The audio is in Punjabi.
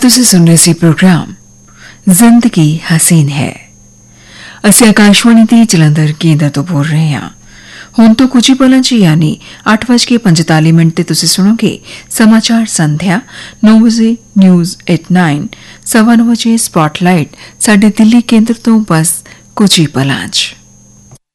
ਤੁਸੀਂ ਸੁਣ ਰਹੇ ਸੀ ਪ੍ਰੋਗਰਾਮ ਜ਼ਿੰਦਗੀ ਹਸੀਨ ਹੈ। ਅਸੀਂ ਆਕਾਸ਼ਵਾਣੀ ਦੀ ਜਲੰਧਰ ਕੇਂਦਰ ਤੋਂ ਬੋਲ ਰਹੇ ਹਾਂ। ਹੁਣ ਤੋਂ ਕੁਝ ਹੀ ਪਲਾਂ 'ਚ ਯਾਨੀ 8:45 ਤੇ ਤੁਸੀਂ ਸੁਣੋਗੇ ਸਮਾਚਾਰ ਸੰਧਿਆ। 9 ਵਜੇ ਨਿਊਜ਼ ਐਟ 9, 9:15 ਵਜੇ ਸਪਾਟਲਾਈਟ ਸਾਡੇ ਦਿੱਲੀ ਕੇਂਦਰ ਤੋਂ ਬਸ ਕੁਝ ਹੀ ਪਲਾਂ 'ਚ।